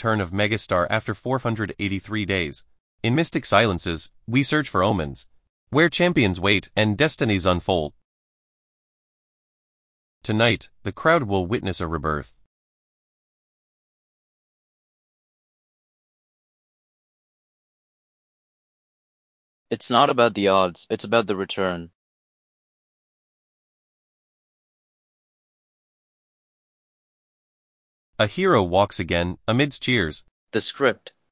return of Megastar after 483 days. In Mystic Silences, we search for omens, where champions wait and destinies unfold. Tonight, the crowd will witness a rebirth. It's not about the odds, it's about the return. A hero walks again, amidst cheers. The script.